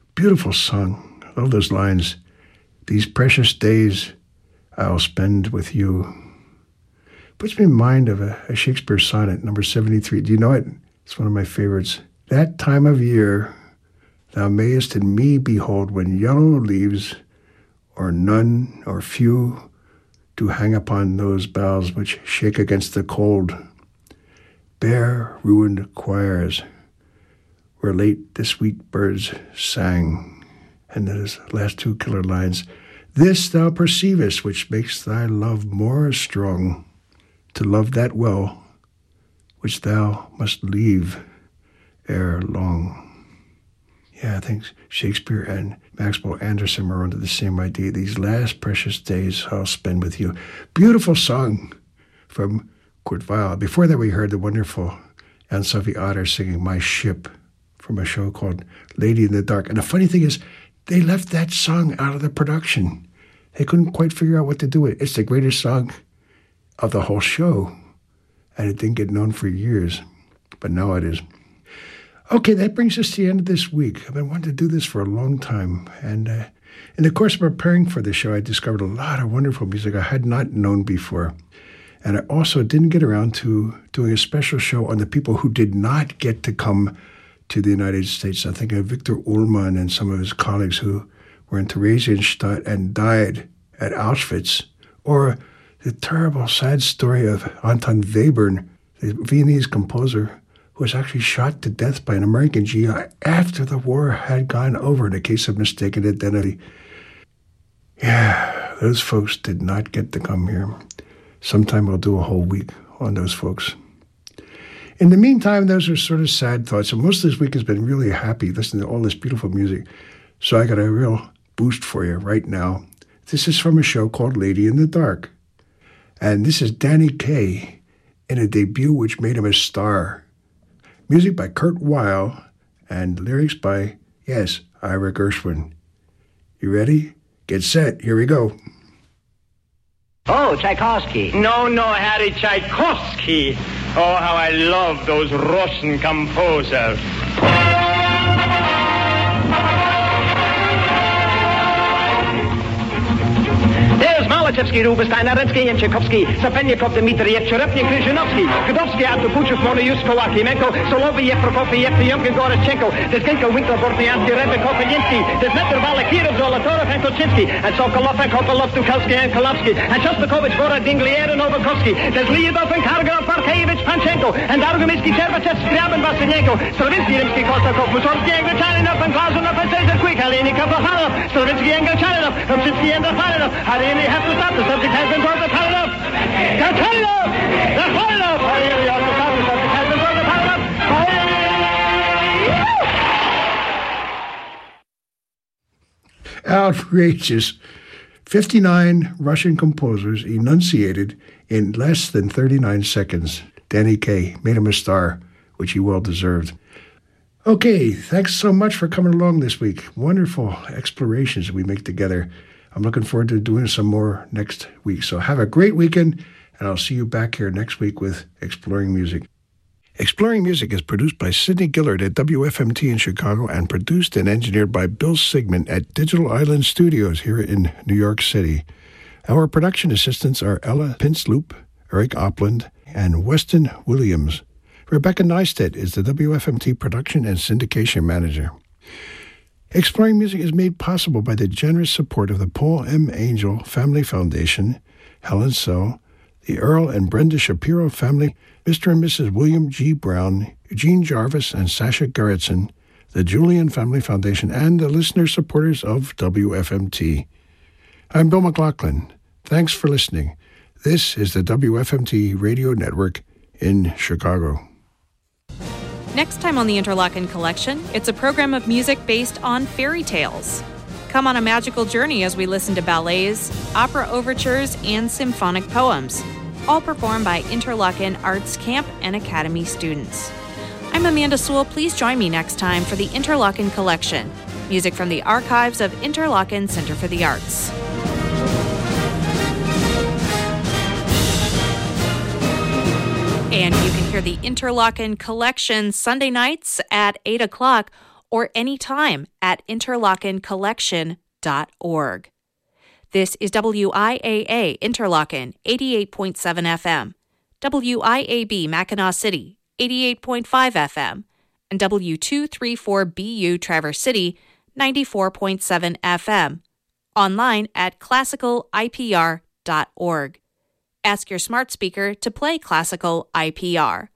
Beautiful song. I love those lines. These precious days I'll spend with you. Puts me in mind of a Shakespeare sonnet, number 73. Do you know it? It's one of my favorites. That time of year thou mayest in me behold, when yellow leaves, or none or few, do hang upon those boughs which shake against the cold. Bare ruined choirs, where late the sweet birds sang. And those last two killer lines. This thou perceivest, which makes thy love more strong, to love that well, which thou must leave ere long. Yeah, I think Shakespeare and Maxwell Anderson were under the same idea. These last precious days I'll spend with you. Beautiful song from Kurt Weill. Before that, we heard the wonderful Anne-Sophie Otter singing My Ship from a show called Lady in the Dark. And the funny thing is, they left that song out of the production. They couldn't quite figure out what to do with it. It's the greatest song of the whole show, and it didn't get known for years, but now it is. Okay, that brings us to the end of this week. I've been wanting to do this for a long time, and in the course of preparing for the show, I discovered a lot of wonderful music I had not known before. And I also didn't get around to doing a special show on the people who did not get to come to the United States. I think of Victor Ullmann and some of his colleagues who were in Theresienstadt and died at Auschwitz, or the terrible, sad story of Anton Webern, the Viennese composer, who was actually shot to death by an American GI after the war had gone over in a case of mistaken identity. Yeah, those folks did not get to come here. Sometime we'll do a whole week on those folks. In the meantime, those are sort of sad thoughts. And most of this week has been really happy listening to all this beautiful music. So I got a real boost for you right now. This is from a show called Lady in the Dark. And this is Danny Kaye in a debut which made him a star. Music by Kurt Weill and lyrics by, yes, Ira Gershwin. You ready? Get set. Here we go. Oh, Tchaikovsky. No, Harry Tchaikovsky. Oh, how I love those Russian composers. There's Malachevsky, Rubinstein, Arensky, and Tchaikovsky, Sapenyakov, Dmitriev, Cherepnin, Kryzhinovsky, Godovsky, Artupuchev, Monoyuskova, Klimenko, Soloviev, Prokofiev, Yumkin, Gorochenko, there's Genko, Winkler, Bortyansky, Rebekov, and Yinsky, there's Nektar, Valakirov, Zolotorov, and Kochinsky, and Sokolov, and Kopolov, Tukalsky, and Kolovsky, and Shostakovich, Vorod, Dinglier, and Novakovsky, there's Lyudov, and Karganov, Parkeyevich, Panchenko, and Arguminsky, Cherbachev, Skrябin, Vasinenko, Stravinsky, Rimsky, Kostakov, Mussorgsky, and Grachaninov, and Glazunov, and Cesar Quick, Halenikov, Vahanov, Stravinsky, and Grachaninov, Rumchinsky, and Rafanov. I really have to stop. The subject has been brought to Paranov. Grachaninov! Rafanov! I really have to stop. The subject has been brought to Paranov. Outrageous. 59 Russian composers enunciated in less than 39 seconds. Danny Kaye made him a star, which he well deserved. Okay, thanks so much for coming along this week. Wonderful explorations we make together. I'm looking forward to doing some more next week. So have a great weekend, and I'll see you back here next week with Exploring Music. Exploring Music is produced by Sidney Gillard at WFMT in Chicago and produced and engineered by Bill Sigmund at Digital Island Studios here in New York City. Our production assistants are Ella Pinsloop, Eric Opland, and Weston Williams. Rebecca Neistat is the WFMT production and syndication manager. Exploring Music is made possible by the generous support of the Paul M. Angel Family Foundation, Helen Sell, the Earl and Brenda Shapiro family, Mr. and Mrs. William G. Brown, Eugene Jarvis, and Sasha Gerritsen, the Julian Family Foundation, and the listener supporters of WFMT. I'm Bill McLaughlin. Thanks for listening. This is the WFMT Radio Network in Chicago. Next time on the Interlochen Collection, it's a program of music based on fairy tales. Come on a magical journey as we listen to ballets, opera overtures, and symphonic poems, all performed by Interlochen Arts Camp and Academy students. I'm Amanda Sewell. Please join me next time for the Interlochen Collection, music from the archives of Interlochen Center for the Arts. And you can hear the Interlochen Collection Sunday nights at 8 o'clock or anytime at interlockencollection.org. This is WIAA Interlochen 88.7 FM, WIAB Mackinac City 88.5 FM, and W234BU Traverse City 94.7 FM. Online at classicalipr.org. Ask your smart speaker to play Classical IPR.